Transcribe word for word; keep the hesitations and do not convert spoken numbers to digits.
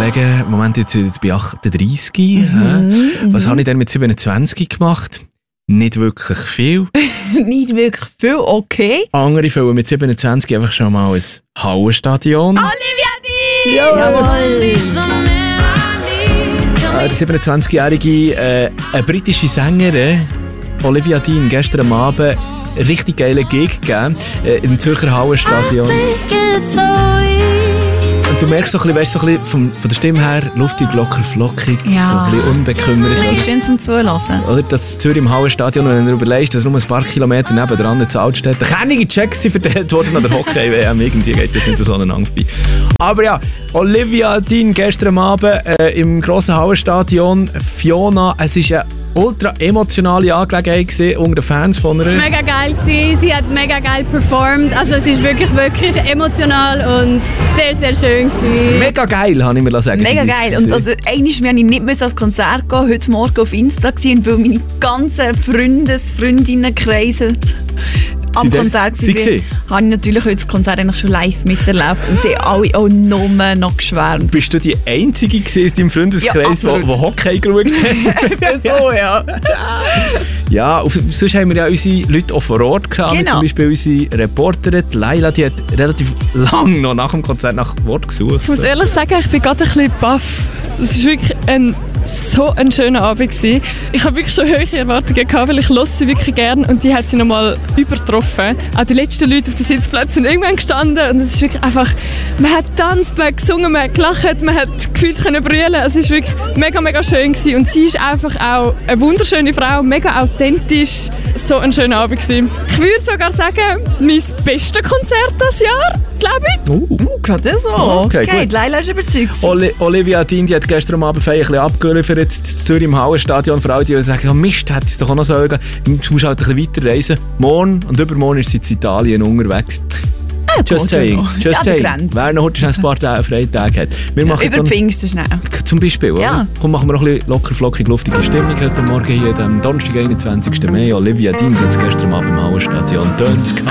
überlegen, im Moment jetzt, jetzt bin ich achtunddreissig. Mhm, Was habe ich denn mit siebenundzwanzig gemacht? Nicht wirklich viel. Nicht wirklich viel, okay. Andere füllen mit siebenundzwanzig einfach schon mal ein Hallenstadion. Olivia Dean! Jawohl! Äh, die siebenundzwanzigjährige, äh, eine britische Sängerin, Olivia Dean, gestern am Abend einen richtig geilen Gig gegeben, äh, im Zürcher Hallenstadion. Und du merkst so ein bisschen, weißt, so ein bisschen vom, von der Stimme her, luftig, locker, flockig, Ja. so ein bisschen unbekümmert. Das ist schön zum Zuhören. Oder das Zürich im Hallenstadion, wenn du überlegst, dass nur ein paar Kilometer nebenan in Altstädte keinige Checks sind verteilt worden an der Hockey-W M. Irgendwie geht das nicht so aneinander vorbei. Aber ja, Olivia Dean gestern am Abend äh, im grossen Hallenstadion. Fiona, es ist eine ultra emotionale Angelegenheit gewesen, unter den Fans von ihr. Es war mega geil gewesen. Sie hat mega geil performt. Also es ist wirklich, wirklich emotional und sehr, sehr schön gewesen. Mega geil, habe ich mir sagen. Mega Sie- geil. sie- Und also, eigentlich musste ich nicht mehr ans Konzert gehen, heute Morgen auf Insta gesehen, weil meine ganzen Freundes-, Freundinnenkreise am dort- Konzert sie waren. gesehen? Habe ich natürlich heute das Konzert eigentlich schon live miterlebt und sie haben alle auch nur noch geschwärmt. Bist du die Einzige gewesen in deinem Freundeskreis, Ja, die absolut. wo Hockey geschaut hat? So, ja. Ja, auf, sonst haben wir ja unsere Leute auch vor Ort gehabt. Genau. Zum Beispiel unsere Reporterin, die Laila, die hat relativ lang noch nach dem Konzert nach Wort gesucht. Ich muss ehrlich sagen, ich bin gerade ein bisschen baff. Es war wirklich ein, so ein schöner Abend gewesen. Ich habe wirklich schon hohe Erwartungen gehabt, weil ich höre sie wirklich gerne und die hat sie nochmal übertroffen. Auch die letzten Leute auf den Sitzplätzen sind irgendwann gestanden und es ist wirklich einfach, man hat getanzt, man hat gesungen, man hat gelacht, man hat gefühlt können brüllen. Es ist wirklich mega, mega schön gewesen und sie ist einfach auch eine wunderschöne Frau, mega authentisch. So ein schöner Abend gewesen. Ich würde sogar sagen, mein bestes Konzert dieses Jahr, glaube ich. Uh. Oh, gerade so. Okay, Okay, gut. die Leila ist überzeugt. Oli- Olivia Dean, die hat gestern am Abend ein bisschen abgeliefert in Zürich im Hallenstadion. Für alle, die sagen, oh Mist, hätte es doch auch noch so gehen. Du musst halt ein bisschen weiterreisen. Morgen und übermorgen ist sie in Italien unterwegs. Ah, Just gut, saying, ja. just An der saying. Grenze. Wer noch heute schon ein paar Tage Freitage hat. Wir machen jetzt Über so Pfingsten schnell. einen- zum Beispiel, oder? Ja. Komm, machen wir noch ein bisschen locker, flockig, luftige Stimmung heute Morgen hier, am Donnerstag, einundzwanzigsten Mai. Olivia Dean hat es gestern am Abend im Hallenstadion tönt.